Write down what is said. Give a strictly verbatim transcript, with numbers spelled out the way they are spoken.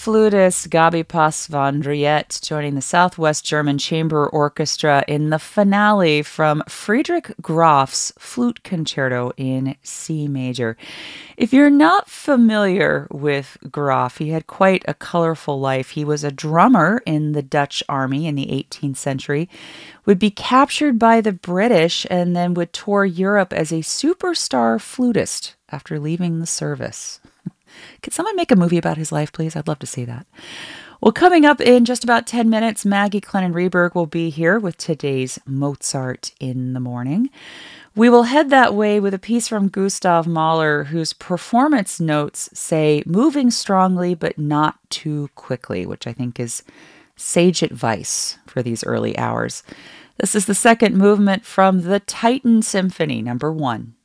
flutist Gabi Pass van Driet joining the Southwest German Chamber Orchestra in the finale from Friedrich Graf's Flute Concerto in C major. If you're not familiar with Graf, he had quite a colorful life. He was a drummer in the Dutch army in the eighteenth century, would be captured by the British, and then would tour Europe as a superstar flutist after leaving the service. Could someone make a movie about his life, please? I'd love to see that. Well, coming up in just about ten minutes, Maggie Clennon-Reberg will be here with today's Mozart in the Morning. We will head that way with a piece from Gustav Mahler, whose performance notes say, moving strongly but not too quickly, which I think is sage advice for these early hours. This is the second movement from the Titan Symphony, number one.